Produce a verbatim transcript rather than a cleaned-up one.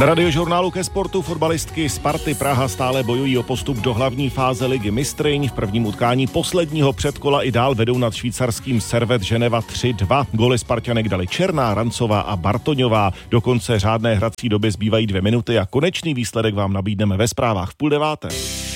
Na Radiožurnálu ke sportu fotbalistky Sparty Praha stále bojují o postup do hlavní fáze ligy mistryň. V prvním utkání posledního předkola i dál vedou nad švýcarským Servette Ženeva tři dva. Góly Sparťanek dali Černá, Rancová a Bartoňová. Do konce řádné hrací doby zbývají dvě minuty a konečný výsledek vám nabídneme ve zprávách v půl deváté.